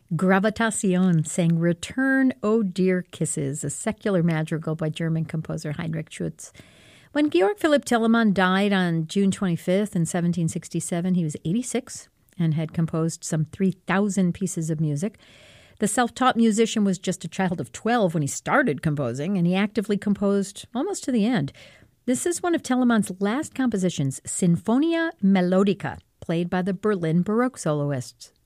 Gravitation sang Return, O Dear Kisses, a secular madrigal by German composer Heinrich Schütz. When Georg Philipp Telemann died on June 25th in 1767, he was 86 and had composed some 3,000 pieces of music. The self-taught musician was just a child of 12 when he started composing, and he actively composed almost to the end. This is one of Telemann's last compositions, Sinfonia Melodica, played by the Berlin Baroque soloists.